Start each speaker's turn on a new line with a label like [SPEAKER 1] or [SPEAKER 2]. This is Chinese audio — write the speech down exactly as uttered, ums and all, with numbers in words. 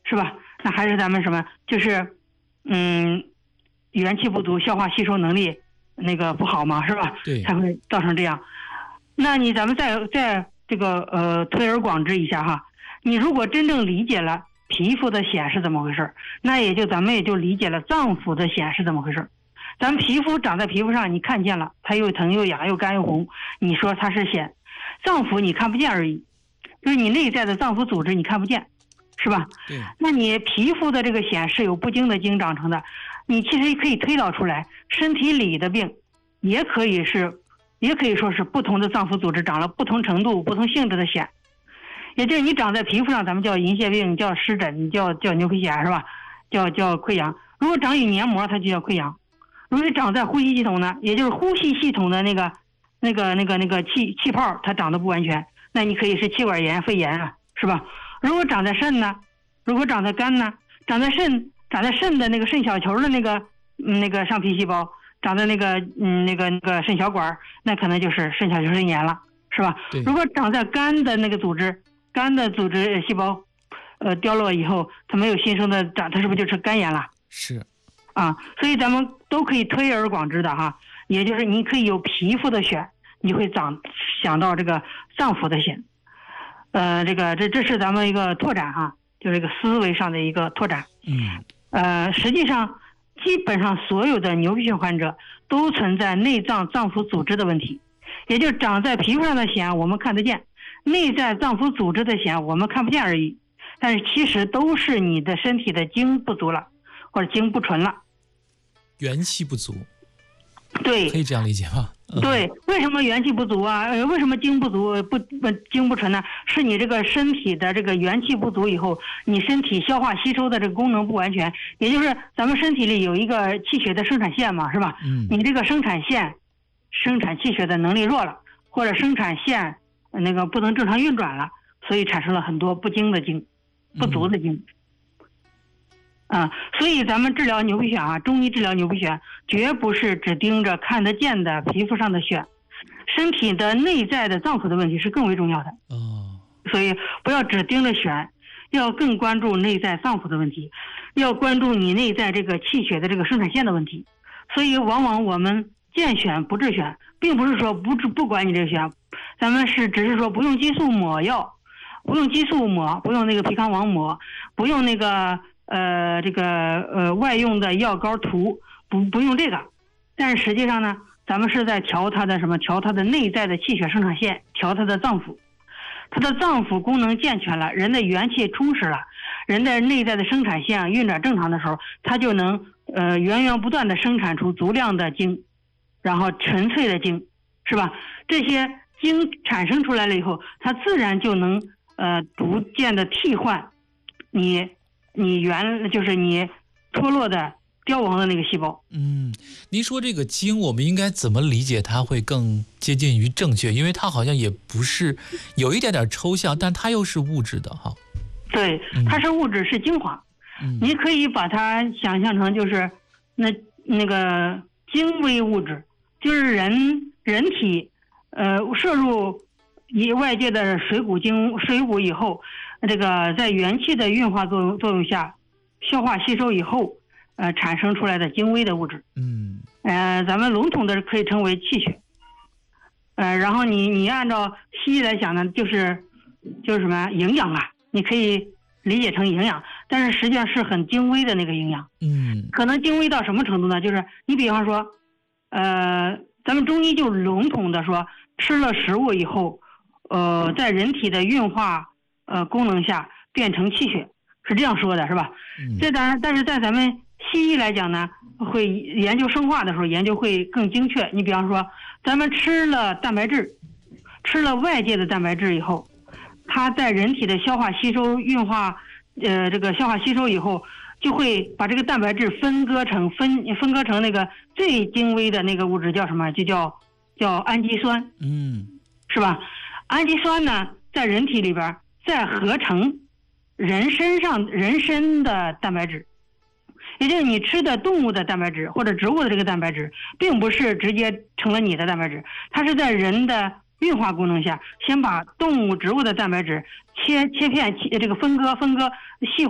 [SPEAKER 1] 是吧？那还是咱们什么，就是嗯，元气不足，消化吸收能力那个不好嘛，是吧？
[SPEAKER 2] 对，
[SPEAKER 1] 才会造成这样。那你咱们再再这个呃推而广之一下哈，你如果真正理解了皮肤的癣是怎么回事，那也就咱们也就理解了脏腑的癣是怎么回事。咱们皮肤长在皮肤上，你看见了，它又疼又痒又干又红，你说它是癣。脏腑你看不见而已，就是你内在的脏腑组织你看不见，是吧？
[SPEAKER 2] 对。
[SPEAKER 1] 那你皮肤的这个癣是由不经的经长成的，你其实可以推导出来，身体里的病也可以是，也可以说是不同的脏腑组织长了不同程度、不同性质的癣。也就是你长在皮肤上，咱们叫银屑病，叫湿疹，叫叫牛皮癣，是吧？叫叫溃疡。如果长于黏膜，它就叫溃疡。如果长在呼吸系统呢，也就是呼吸系统的那个那个那个那个气气泡，它长得不完全，那你可以是气管炎、肺炎啊，是吧？如果长在肾呢，如果长在肝呢，长在肾，长在肾的那个肾小球的那个嗯那个上皮细胞，长在那个嗯那个那个肾小管，那可能就是肾小球肾炎了，是吧？如果长在肝的那个组织，肝的组织细胞，呃掉落以后，它没有新生的长，它是不是就是肝炎了？
[SPEAKER 2] 是。
[SPEAKER 1] 啊，所以咱们都可以推而广之的哈，也就是你可以有皮肤的癣，你会长想到这个脏腑的癣，呃，这个这这是咱们一个拓展哈，就是一个思维上的一个拓展。
[SPEAKER 2] 嗯，
[SPEAKER 1] 呃，实际上基本上所有的牛皮癣患者都存在内脏脏腑组织的问题，也就长在皮肤上的癣我们看得见，内在脏腑组织的癣我们看不见而已，但是其实都是你的身体的精不足了，或者精不纯了。
[SPEAKER 2] 元气不足，
[SPEAKER 1] 对，
[SPEAKER 2] 可以这样理解吗？
[SPEAKER 1] 嗯、对，为什么元气不足啊？呃，为什么精不足不不精不纯呢？是你这个身体的这个元气不足以后，你身体消化吸收的这个功能不完全，也就是咱们身体里有一个气血的生产线嘛，是吧？
[SPEAKER 2] 嗯，
[SPEAKER 1] 你这个生产线生产气血的能力弱了，或者生产线那个不能正常运转了，所以产生了很多不精的精，不足的精。嗯啊，所以咱们治疗牛皮癣啊，中医治疗牛皮癣，绝不是只盯着看得见的皮肤上的癣，身体的内在的脏腑的问题是更为重要的。
[SPEAKER 2] 哦，
[SPEAKER 1] 所以不要只盯着癣，要更关注内在脏腑的问题，要关注你内在这个气血的这个生产线的问题。所以往往我们见癣不治癣，并不是说不治不管你这个癣，咱们是只是说不用激素抹药，不用激素抹，不用那个皮康王抹，不用那个。呃，这个呃外用的药膏涂，不不用这个，但是实际上呢，咱们是在调它的什么？调它的内在的气血生产线，调它的脏腑，它的脏腑功能健全了，人的元气充实了，人的内在的生产线运转正常的时候，它就能呃源源不断的生产出足量的精，然后纯粹的精，是吧？这些精产生出来了以后，它自然就能呃逐渐的替换你。你原就是你脱落的凋亡的那个细胞。
[SPEAKER 2] 嗯，您说这个精，我们应该怎么理解它会更接近于正确？因为它好像也不是有一点点抽象，但它又是物质的哈。
[SPEAKER 1] 对，它是物质，是精华。
[SPEAKER 2] 嗯，
[SPEAKER 1] 你可以把它想象成就是那那个精微物质，就是人人体呃摄入以外界的水谷精水谷以后。这个在元气的运化作用作用下，消化吸收以后，呃，产生出来的精微的物质，
[SPEAKER 2] 嗯，
[SPEAKER 1] 呃，咱们笼统的可以称为气血，呃，然后你你按照西医来讲呢，就是就是什么营养啊，你可以理解成营养，但是实际上是很精微的那个营养，
[SPEAKER 2] 嗯，
[SPEAKER 1] 可能精微到什么程度呢？就是你比方说，呃，咱们中医就笼统的说，吃了食物以后，呃，在人体的运化。呃，功能下变成气血，是这样说的，是吧？嗯、这当然，但是在咱们西医来讲呢，会研究生化的时候，研究会更精确。你比方说，咱们吃了蛋白质，吃了外界的蛋白质以后，它在人体的消化吸收、运化，呃，这个消化吸收以后，就会把这个蛋白质分割成分分割成那个最精微的那个物质，叫什么？就叫叫氨基酸，
[SPEAKER 2] 嗯，
[SPEAKER 1] 是吧？氨基酸呢，在人体里边。再合成人身上人身的蛋白质，也就是你吃的动物的蛋白质或者植物的这个蛋白质，并不是直接成了你的蛋白质，它是在人的运化功能下，先把动物植物的蛋白质切切片切这个分割分割细